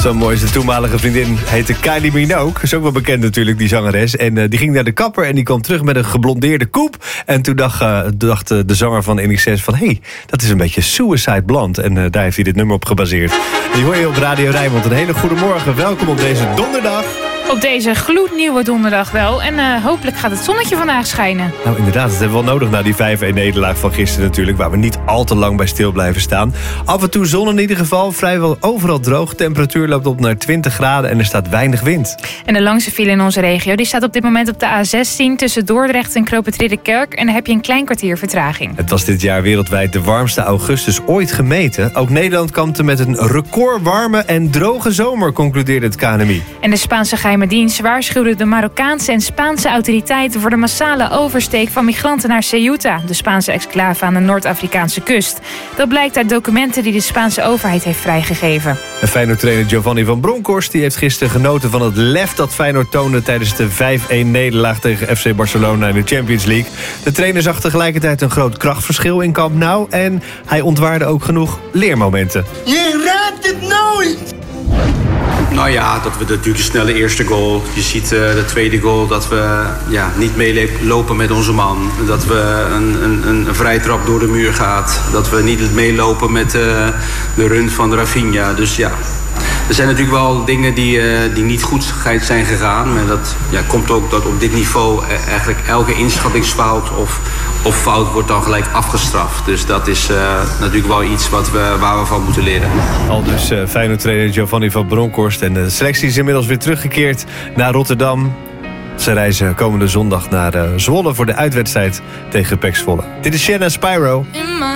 Zo mooi. Zijn toenmalige vriendin heette Kylie Minogue. Is ook wel bekend natuurlijk, die zangeres. En die ging naar de kapper en die kwam terug met een geblondeerde koep. En toen dacht de zanger van NX6 van... hé, dat is een beetje Suicide Blonde. En daar heeft hij dit nummer op gebaseerd. Die hoor je op Radio Rijnmond. Een hele goede morgen. Welkom op deze donderdag. Op deze gloednieuwe donderdag wel. En hopelijk gaat het zonnetje vandaag schijnen. Nou inderdaad, dat hebben we wel nodig na die 5-1 nederlaag van gisteren natuurlijk. Waar we niet al te lang bij stil blijven staan. Af en toe zon in ieder geval. Vrijwel overal droog. Temperatuur loopt op naar 20 graden en er staat weinig wind. En de langste file in onze regio die staat op dit moment op de A16... tussen Dordrecht en Knoop het Ridderkerk. En daar heb je een klein kwartier vertraging. Het was dit jaar wereldwijd de warmste augustus ooit gemeten. Ook Nederland kampte met een recordwarme en droge zomer, concludeerde het KNMI. En de Spaanse geheime dienst waarschuwde de Marokkaanse en Spaanse autoriteiten... voor de massale oversteek van migranten naar Ceuta... de Spaanse exclave aan de Noord-Afrikaanse kust. Dat blijkt uit documenten die de Spaanse overheid heeft vrijgegeven. En Feyenoord-trainer Giovanni van Bronckhorst die heeft gisteren genoten van het lef dat Feyenoord toonde tijdens de 5-1 nederlaag tegen FC Barcelona in de Champions League. De trainer zag tegelijkertijd een groot krachtverschil in Camp Nou en hij ontwaarde ook genoeg leermomenten. Je raadt het nooit! Nou ja, dat we natuurlijk de snelle eerste goal. Je ziet de tweede goal dat we niet meelopen met onze man. Dat we een vrije trap door de muur gaat. Dat we niet meelopen met de run van Rafinha. Dus ja, er zijn natuurlijk wel dingen die niet goed zijn gegaan. Maar dat komt ook dat op dit niveau eigenlijk elke inschattingsfout of fout wordt dan gelijk afgestraft. Dus dat is natuurlijk wel iets waar we van moeten leren. Al dus Feyenoord-trainer Giovanni van Bronckhorst. En de selectie is inmiddels weer teruggekeerd naar Rotterdam. Ze reizen komende zondag naar Zwolle voor de uitwedstrijd tegen PEC Zwolle. Dit is Shanna Spyro.